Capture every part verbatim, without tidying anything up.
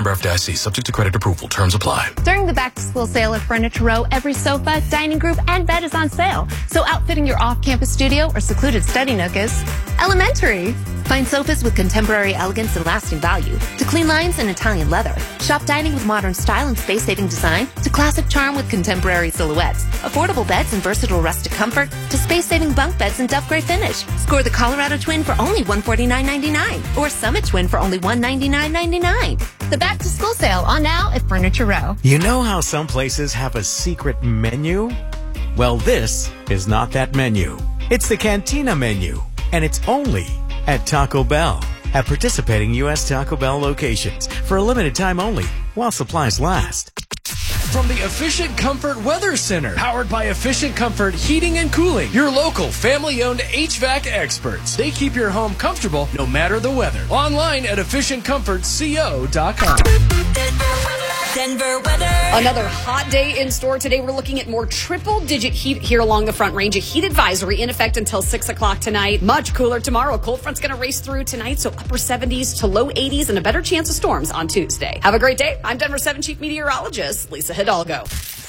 member F D I C, subject to credit approval. Terms apply. During the back-to-school sale at Furniture Row, every sofa, dining group, and bed is on sale. So outfitting your off-campus studio or secluded study nook is elementary. Find sofas with contemporary elegance and lasting value, to clean lines and Italian leather. Shop dining with modern style and space-saving design, to classic charm with contemporary silhouettes. Affordable beds and versatile rustic comfort, to space-saving bunk beds and Duff Gray finish. Score the Colorado Twin for only one hundred forty-nine ninety-nine or Summit Twin for only one hundred ninety-nine ninety-nine. The back-to-school sale on now at Furniture Row. You know how some places have a secret menu? Well, this is not that menu. It's the Cantina menu, and it's only at Taco Bell at participating U S Taco Bell locations for a limited time only while supplies last. From the Efficient Comfort Weather Center, powered by Efficient Comfort Heating and Cooling, your local family-owned H V A C experts. They keep your home comfortable no matter the weather. Online at efficient comfort co dot com. Denver weather. Another hot day in store today. We're looking at more triple-digit heat here along the Front Range. A heat advisory in effect until six o'clock tonight. Much cooler tomorrow. Cold front's going to race through tonight, so upper seventies to low eighties and a better chance of storms on Tuesday. Have a great day. I'm Denver seven Chief Meteorologist Lisa Hidalgo.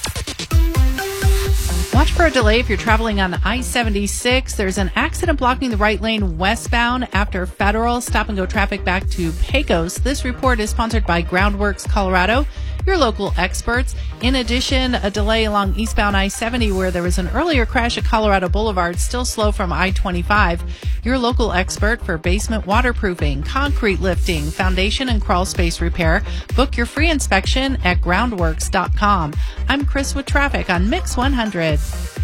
Watch for a delay if you're traveling on I seventy-six. There's an accident blocking the right lane westbound after Federal. Stop and go traffic back to Pecos. This report is sponsored by Groundworks Colorado, your local experts. In addition, a delay along eastbound I seventy where there was an earlier crash at Colorado Boulevard, still slow from I twenty-five. Your local expert for basement waterproofing, concrete lifting, foundation and crawl space repair. Book your free inspection at groundworks dot com. I'm Chris with traffic on Mix one hundred.